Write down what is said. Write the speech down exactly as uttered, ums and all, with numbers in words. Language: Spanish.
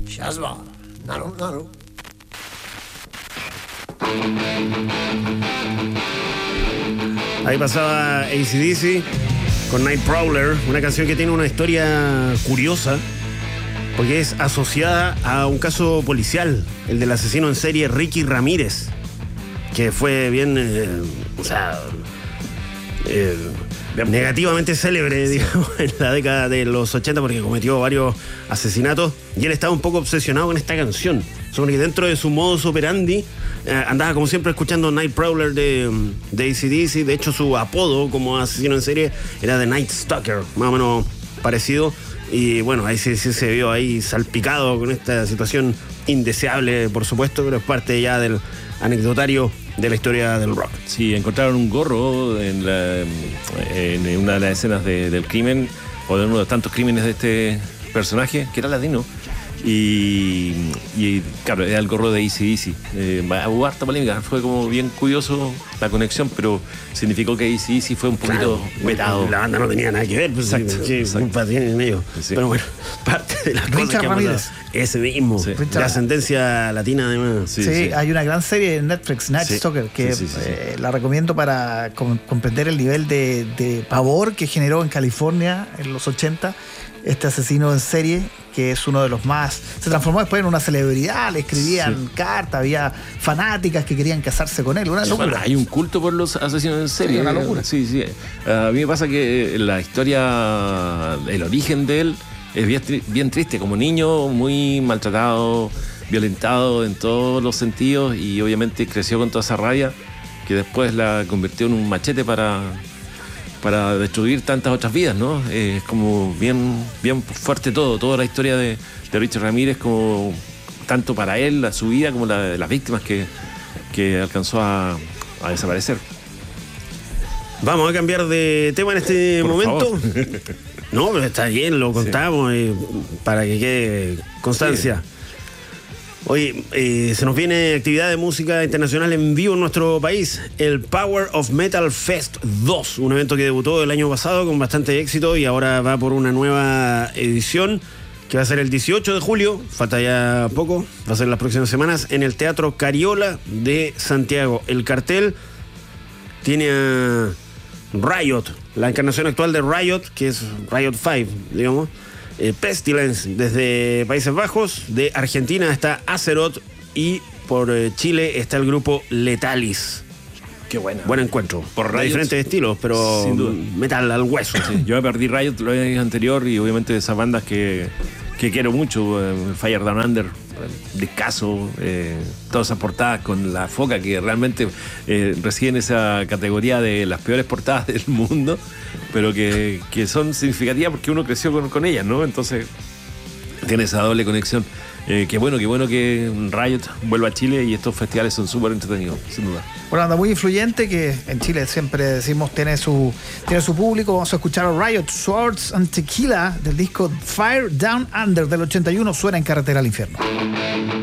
Shazba, Nano, Nano. Ahí pasaba A C D C con Nightcrawler, una canción que tiene una historia curiosa porque es asociada a un caso policial, el del asesino en serie Ricky Ramírez, que fue bien, eh, o sea, eh, negativamente célebre, digamos, en la década de los ochenta porque cometió varios asesinatos y él estaba un poco obsesionado con esta canción, sobre que dentro de su modus operandi eh, andaba como siempre escuchando Nightcrawler de, de A C D C. De hecho su apodo como asesino en serie era The Night Stalker, más o menos parecido, y bueno, ahí sí, sí se vio ahí salpicado con esta situación indeseable, por supuesto, pero es parte ya del anecdotario de la historia del rock. Sí, encontraron un gorro en, la, en una de las escenas de, del crimen, o de uno de tantos crímenes de este personaje, que era latino. Y, y claro, era el gorro de A C D C. Eh, hubo harta polémica, fue como bien curioso la conexión, pero significó que A C D C fue un poquito claro, vetado. La banda no tenía nada que ver, pues, exacto, ¿qué exacto. culpa tienen ellos? Sí. Pero bueno, parte de las Richard cosas que Ramírez. Ese mismo, sí. de ascendencia latina además. Sí, sí, sí, hay una gran serie en Netflix, Night sí. Stalker, que sí, sí, sí, eh, sí. la recomiendo para com- comprender el nivel de, de pavor que generó en California en los ochenta este asesino en serie, que es uno de los más... Se transformó después en una celebridad, le escribían sí. cartas, había fanáticas que querían casarse con él, una locura. Bueno, hay un culto por los asesinos en serie. Sí, una locura. Sí, sí. Uh, a mí me pasa que la historia, el origen de él es bien, bien triste. Como niño, muy maltratado, violentado en todos los sentidos, y obviamente creció con toda esa rabia que después la convirtió en un machete para... para destruir tantas otras vidas, ¿no? Eh, es como bien, bien fuerte todo, toda la historia de, de Richard Ramírez, como tanto para él, la, su vida, como la de las víctimas que, que alcanzó a, a desaparecer. Vamos a cambiar de tema en este Por momento. favor. No, pero está bien, lo contamos sí. eh, para que quede constancia. Sí. Oye, eh, se nos viene actividad de música internacional en vivo en nuestro país, el Power of Metal Fest dos, un evento que debutó el año pasado con bastante éxito y ahora va por una nueva edición que va a ser el dieciocho de julio, falta ya poco, va a ser las próximas semanas, en el Teatro Cariola de Santiago. El cartel tiene a Riot, la encarnación actual de Riot, que es Riot cinco, digamos. Eh, Pestilence desde Países Bajos, de Argentina está Azeroth y por eh, Chile está el grupo Letalis. Qué buena. Buen encuentro. Por de diferentes estilos, pero sin duda. Metal al hueso. Sí, yo me perdí Riot el año anterior y obviamente esas bandas que, que quiero mucho, eh, Fire Down Under, discazo, eh, todas esas portadas con la foca que realmente eh, reciben esa categoría de las peores portadas del mundo, pero que, que son significativas porque uno creció con, con ellas, ¿no? Entonces tiene esa doble conexión. Eh, qué bueno, qué bueno que Riot vuelva a Chile y estos festivales son súper entretenidos, sin duda. Una banda muy influyente que en Chile siempre decimos tiene su, tiene su público. Vamos a escuchar a Riot, Swords and Tequila del disco Fire Down Under del ochenta y uno, suena en Carretera al Infierno.